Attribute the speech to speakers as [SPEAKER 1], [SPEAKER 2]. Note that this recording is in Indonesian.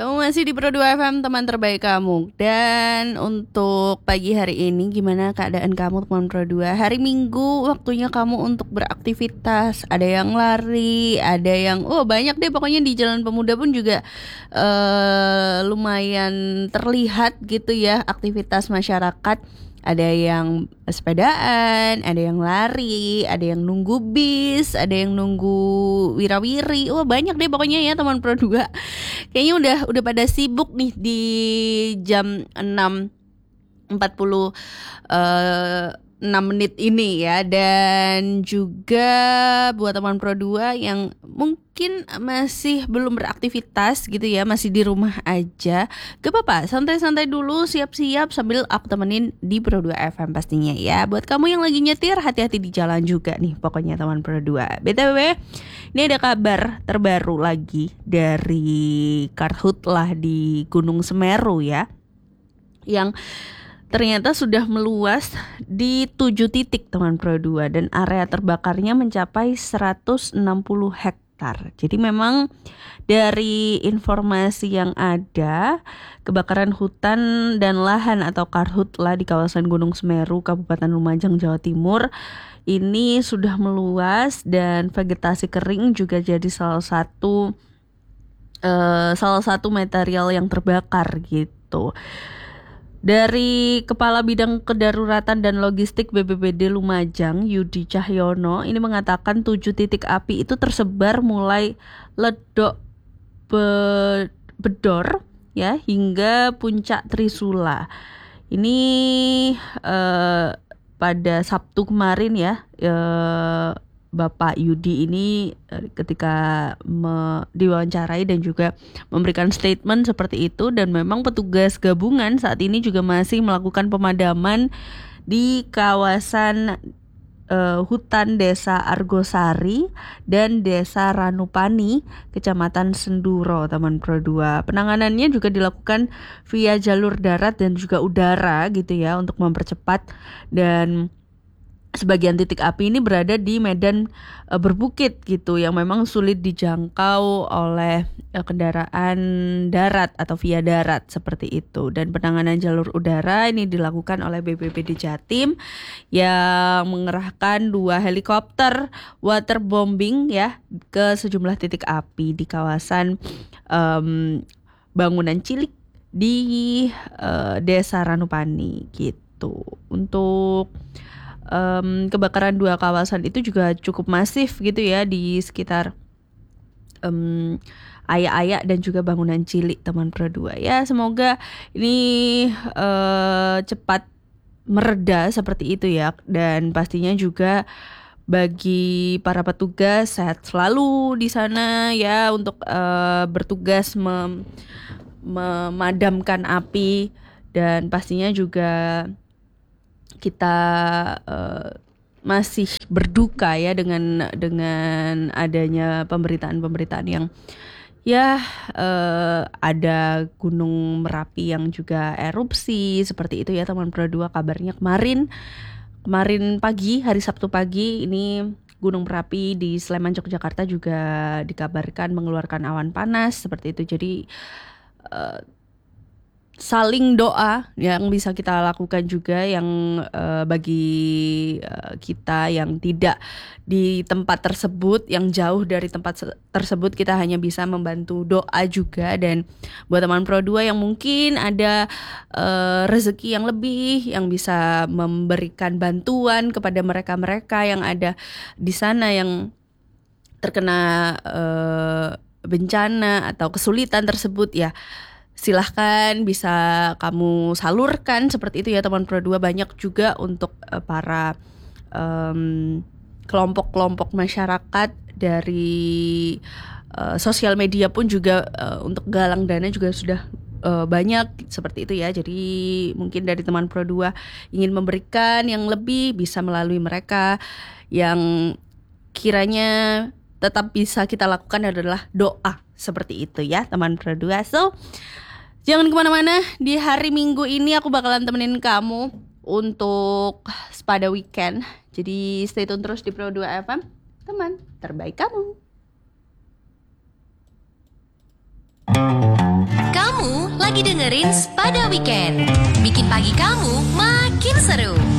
[SPEAKER 1] Kamu masih di Pro 2 FM, teman terbaik kamu. Dan untuk pagi hari ini gimana keadaan kamu teman Pro 2? Hari Minggu waktunya kamu untuk beraktivitas. Ada yang lari, ada yang banyak deh pokoknya di Jalan Pemuda pun juga lumayan terlihat gitu ya aktivitas masyarakat. Ada yang sepedaan, ada yang lari, ada yang nunggu bis, ada yang nunggu wirawiri. Banyak deh pokoknya ya teman Pro 2. Kayaknya udah pada sibuk nih di jam 6.46 menit ini ya. Dan juga buat teman Pro 2 yang mungkin masih belum beraktivitas gitu ya, masih di rumah aja, gak apa-apa, santai-santai dulu, siap-siap sambil aku temenin di Pro 2 FM pastinya ya. Buat kamu yang lagi nyetir, hati-hati di jalan juga nih pokoknya teman Pro 2. BTW, ini ada kabar terbaru lagi dari Karhutlah di Gunung Semeru ya, yang ternyata sudah meluas di 7 titik teman Pro 2 dan area terbakarnya mencapai 160 hektar. Jadi memang dari informasi yang ada, kebakaran hutan dan lahan atau Karhutlah di kawasan Gunung Semeru, Kabupaten Lumajang, Jawa Timur ini sudah meluas dan vegetasi kering juga jadi salah satu material yang terbakar gitu. Dari Kepala Bidang Kedaruratan dan Logistik BPBD Lumajang, Yudi Cahyono, ini mengatakan 7 titik api itu tersebar mulai ledok bedor ya hingga puncak Trisula. Ini pada Sabtu kemarin ya, Bapak Yudi ini ketika diwawancarai dan juga memberikan statement seperti itu, dan memang petugas gabungan saat ini juga masih melakukan pemadaman di kawasan hutan Desa Argosari dan Desa Ranupani, Kecamatan Senduro, teman Pro 2. Penanganannya juga dilakukan via jalur darat dan juga udara gitu ya untuk mempercepat, dan sebagian titik api ini berada di medan berbukit gitu yang memang sulit dijangkau oleh kendaraan darat atau via darat seperti itu. Dan penanganan jalur udara ini dilakukan oleh BPBD Jatim yang mengerahkan 2 helikopter waterbombing ya ke sejumlah titik api di kawasan bangunan cilik di Desa Ranupani gitu. Untuk kebakaran 2 kawasan itu juga cukup masif gitu ya di sekitar Ayak-ayak dan juga bangunan cilik teman Pro 2 ya. Semoga ini cepat mereda seperti itu ya, dan pastinya juga bagi para petugas sehat selalu di sana ya untuk bertugas memadamkan api. Dan pastinya juga kita masih berduka ya dengan adanya pemberitaan yang ya ada Gunung Merapi yang juga erupsi seperti itu ya teman Pro 2. Kabarnya kemarin pagi, hari Sabtu pagi ini Gunung Merapi di Sleman, Yogyakarta juga dikabarkan mengeluarkan awan panas seperti itu. Jadi saling doa yang bisa kita lakukan juga, yang bagi kita yang tidak di tempat tersebut, yang jauh dari tempat tersebut, kita hanya bisa membantu doa juga. Dan buat teman Pro 2 yang mungkin ada rezeki yang lebih, yang bisa memberikan bantuan kepada mereka-mereka yang ada di sana yang terkena bencana atau kesulitan tersebut ya, silahkan bisa kamu salurkan seperti itu ya teman Pro 2. Banyak juga untuk para kelompok-kelompok masyarakat dari sosial media pun juga untuk galang dana juga sudah banyak seperti itu ya. Jadi mungkin dari teman Pro 2 ingin memberikan yang lebih, bisa melalui mereka. Yang kiranya tetap bisa kita lakukan adalah doa seperti itu ya teman Pro 2. So jangan kemana-mana, di hari Minggu ini aku bakalan temenin kamu untuk Spada Weekend. Jadi stay tune terus di Pro 2 FM, teman terbaik kamu.
[SPEAKER 2] Lagi dengerin Spada Weekend. Bikin pagi kamu makin seru.